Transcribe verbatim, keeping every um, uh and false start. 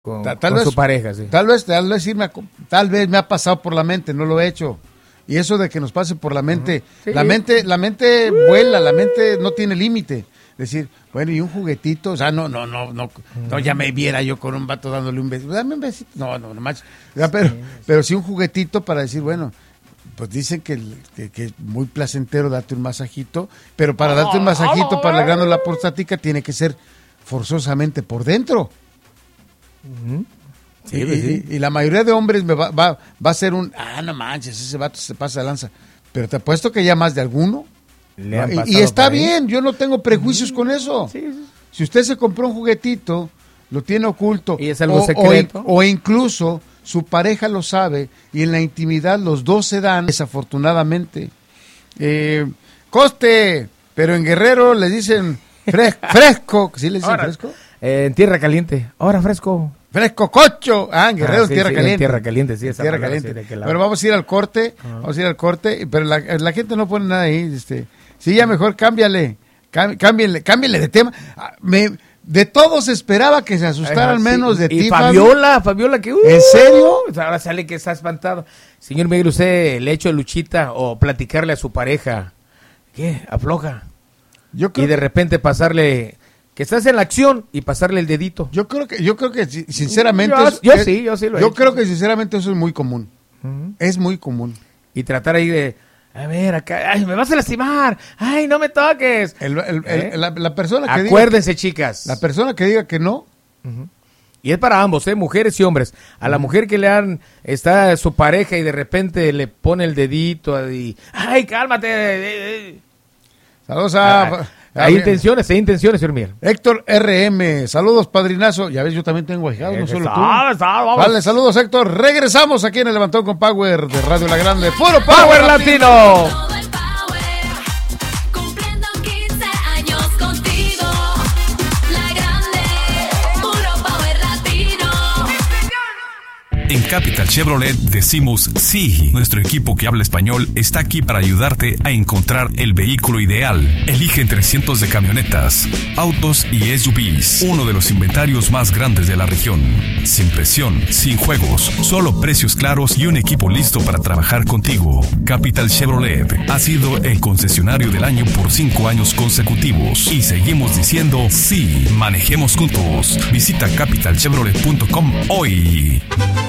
con, tal, tal con vez, su pareja, sí. Tal vez, tal vez, irme a, tal vez me ha pasado por la mente, no lo he hecho. Y eso de que nos pase por la mente, uh-huh. sí. la mente, la mente uh-huh. vuela, la mente no tiene límite. Decir, bueno, y un juguetito, o sea, no, no, no, no, uh-huh. no, ya me viera yo con un vato dándole un besito, dame un besito, no, no, no manches. Pero, sí, pero sí un juguetito para decir, bueno, pues dicen que, que, que es muy placentero darte un masajito, pero para darte un masajito para la glándula prostática tiene que ser forzosamente por dentro. Uh-huh. Sí, y, sí. y, y la mayoría de hombres me va, va, va a ser un, ah, no manches, ese vato se pasa de lanza. Pero te apuesto que ya más de alguno. Le han y, y está bien, yo no tengo prejuicios uh-huh. con eso. Sí, sí. Si usted se compró un juguetito, lo tiene oculto. Y es algo o, secreto. O, o incluso su pareja lo sabe y en la intimidad los dos se dan, desafortunadamente. Eh, coste, pero en Guerrero le dicen fres- fresco. ¿Sí le dicen Ahora, fresco? Eh, en tierra caliente. Ahora fresco. Fresco cocho. Ah, en Guerrero, ah, sí, tierra sí, caliente. En tierra caliente, sí, esa tierra caliente. Sí, pero vamos a ir al corte, uh-huh. vamos a ir al corte, pero la, la gente no pone nada ahí. Este, sí, ya mejor cámbiale, cámbiale, cámbiale de tema. Me, de todos esperaba que se asustaran sí. menos de y ti, Fabiola, Fabi. Fabiola, que... Uh, ¿En serio? Ahora sale que está espantado. Señor Miguel, usted le ha hecho luchita o platicarle a su pareja, ¿qué? Afloja. Yo creo y de repente pasarle... Que estás en la acción y pasarle el dedito. Yo creo que, yo creo que sinceramente... Yo, es, yo es, sí, yo sí lo he Yo hecho. creo que sinceramente eso es muy común. Uh-huh. Es muy común. Y tratar ahí de... A ver, acá... ¡Ay, me vas a lastimar! ¡Ay, no me toques! El, el, ¿Eh? el, la, la persona que Acuérdense, diga, chicas. La persona que diga que no... Uh-huh. Y es para ambos, ¿eh? Mujeres y hombres. A la mujer que le han... Está su pareja y de repente le pone el dedito y... ¡Ay, cálmate! Saludos a... Ah, hay intenciones, hay intenciones, señor Miguel. Héctor R M, saludos, padrinazo. Ya ves, yo también tengo ahijado, no solo tú. Sabe, sabe, vamos. Vale, saludos, Héctor. Regresamos aquí en el Levantón con Power de Radio La Grande. ¡Puro Power, Power Latino! Todo el power, cumpliendo quince años contigo. La Grande, puro Power Latino. En Capital Chevrolet decimos sí. Nuestro equipo que habla español está aquí para ayudarte a encontrar el vehículo ideal. Elige entre cientos de camionetas, autos y S U Vs. Uno de los inventarios más grandes de la región. Sin presión, sin juegos, solo precios claros y un equipo listo para trabajar contigo. Capital Chevrolet ha sido el concesionario del año por cinco años consecutivos. Y seguimos diciendo sí. Manejemos juntos. Visita capital chevrolet punto com hoy.